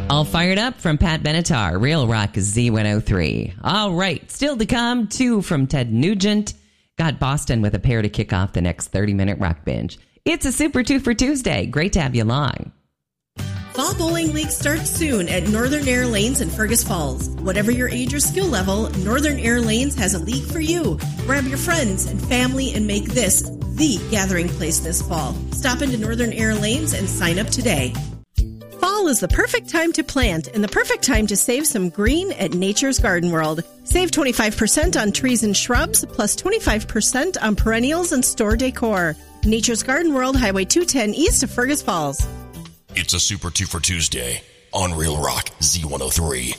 All fired up from Pat Benatar, Real Rock Z103. All right, still to come, 2 from Ted Nugent. Got Boston with a pair to kick off the next 30-minute rock binge. It's a Super 2 for Tuesday. Great to have you along. Fall Bowling League starts soon at Northern Air Lanes in Fergus Falls. Whatever your age or skill level, Northern Air Lanes has a league for you. Grab your friends and family and make this the gathering place this fall. Stop into Northern Air Lanes and sign up today. Fall is the perfect time to plant and the perfect time to save some green at Nature's Garden World. Save 25% on trees and shrubs, plus 25% on perennials and store decor. Nature's Garden World, Highway 210 east of Fergus Falls. It's a Super 2 for Tuesday on Real Rock Z103.